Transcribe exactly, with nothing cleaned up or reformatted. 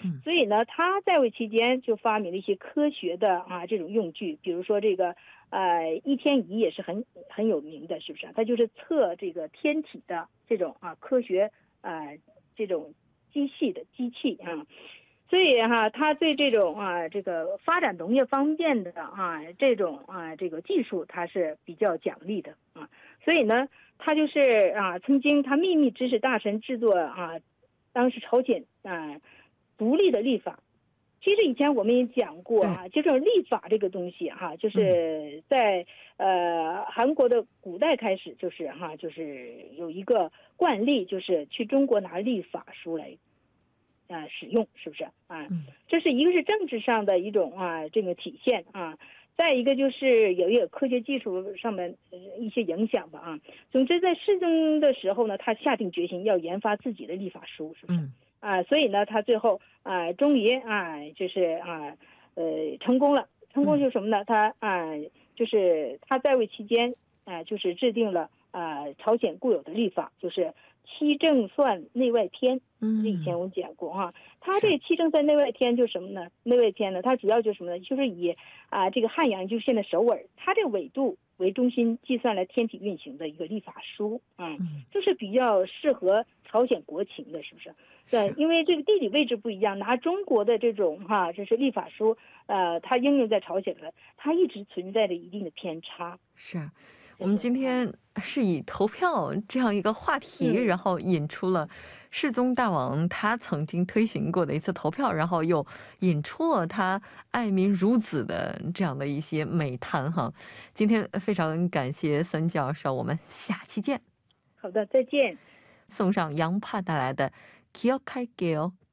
所以呢他在位期间就发明了一些科学的啊这种用具，比如说这个呃一天仪也是很很有名的，是不是？它就是测这个天体的这种啊科学呃这种机器的机器啊。所以哈，他对这种啊这个发展农业方面的啊这种啊这个技术，他是比较奖励的啊。所以呢，他就是啊曾经他秘密指使大臣制作啊当时朝鲜啊独立的历法。其实以前我们也讲过啊，就这种历法这个东西哈、啊，就是在呃韩国的古代开始就是哈、啊，就是有一个惯例，就是去中国拿历法书来。啊、呃，使用是不是啊？这是一个是政治上的一种啊这个体现啊，再一个就是有一个科学技术上面一些影响吧啊。总之在世宗的时候呢，他下定决心要研发自己的历法书，是不是？嗯、啊，所以呢，他最后啊，终于啊，就是啊呃成功了。成功就是什么呢？他啊，就是他在位期间啊，就是制定了啊朝鲜固有的历法，就是七正算内外篇。嗯，以前我讲过哈，他这七正算内外篇就是什么呢？内外篇呢，它主要就是什么呢？就是以啊这个汉阳，就是现在首尔，它这个纬度为中心计算了天体运行的一个历法书啊，嗯，就是比较适合朝鲜国情的，是不是？对，因为这个地理位置不一样，拿中国的这种哈，这是历法书，呃，它应用在朝鲜的，它一直存在着一定的偏差。 是。我们今天是以投票这样一个话题，嗯、然后引出了世宗大王他曾经推行过的一次投票，然后又引出了他爱民如子的这样的一些美谈哈。今天非常感谢孙教授，我们下期见。 好的，再见。 送上杨帕带来的기억할게요